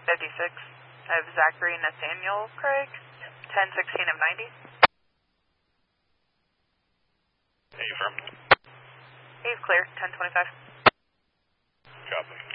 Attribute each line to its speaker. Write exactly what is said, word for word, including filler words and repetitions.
Speaker 1: fifty-six of Zachary Nathaniel Craig, ten sixteen of ninety.
Speaker 2: Hey, firm.
Speaker 1: He's clear, ten twenty-five.
Speaker 2: Copy.